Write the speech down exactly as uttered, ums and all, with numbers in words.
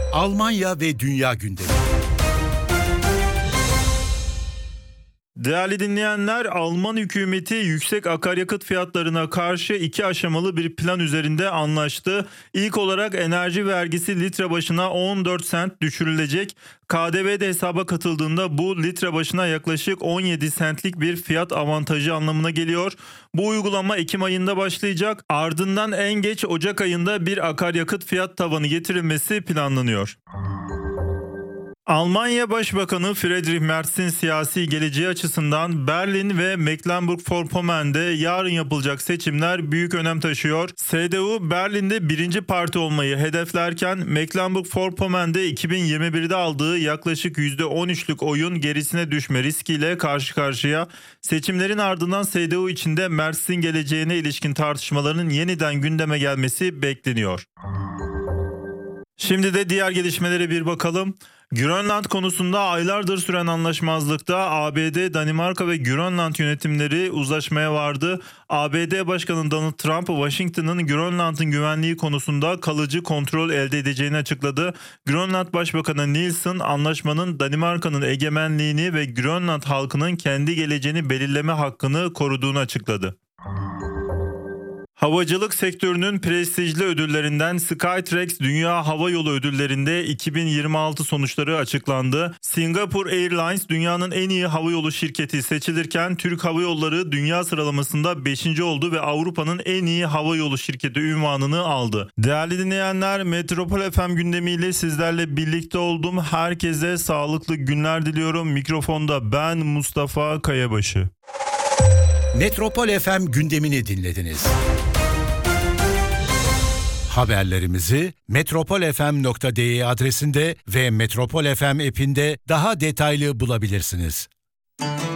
Almanya ve dünya gündemi. Değerli dinleyenler, Alman hükümeti yüksek akaryakıt fiyatlarına karşı iki aşamalı bir plan üzerinde anlaştı. İlk olarak enerji vergisi litre başına on dört sent düşürülecek. K D V de hesaba katıldığında bu litre başına yaklaşık on yedi sentlik bir fiyat avantajı anlamına geliyor. Bu uygulama Ekim ayında başlayacak. Ardından en geç Ocak ayında bir akaryakıt fiyat tavanı getirilmesi planlanıyor. Almanya Başbakanı Friedrich Merz'in siyasi geleceği açısından Berlin ve Mecklenburg-Vorpommern'de yarın yapılacak seçimler büyük önem taşıyor. S D U Berlin'de birinci parti olmayı hedeflerken Mecklenburg-Vorpommern'de iki bin yirmi birde aldığı yaklaşık yüzde on üçlük oyun gerisine düşme riskiyle karşı karşıya. Seçimlerin ardından S D U içinde Merz'in geleceğine ilişkin tartışmaların yeniden gündeme gelmesi bekleniyor. Şimdi de diğer gelişmelere bir bakalım. Grönland konusunda aylardır süren anlaşmazlıkta A B D, Danimarka ve Grönland yönetimleri uzlaşmaya vardı. A B D Başkanı Donald Trump, Washington'ın Grönland'ın güvenliği konusunda kalıcı kontrol elde edeceğini açıkladı. Grönland Başbakanı Nielsen, anlaşmanın Danimarka'nın egemenliğini ve Grönland halkının kendi geleceğini belirleme hakkını koruduğunu açıkladı. Havacılık sektörünün prestijli ödüllerinden Skytrax Dünya Hava Yolu Ödülleri'nde iki bin yirmi altı sonuçları açıklandı. Singapore Airlines dünyanın en iyi havayolu şirketi seçilirken Türk Hava Yolları dünya sıralamasında beşinci oldu ve Avrupa'nın en iyi havayolu şirketi unvanını aldı. Değerli dinleyenler, Metropol F M gündemiyle sizlerle birlikte oldum. Herkese sağlıklı günler diliyorum. Mikrofonda ben Mustafa Kayabaşı. Metropol F M gündemini dinlediniz. Haberlerimizi metropol f m nokta d e adresinde ve Metropol F M app'inde daha detaylı bulabilirsiniz.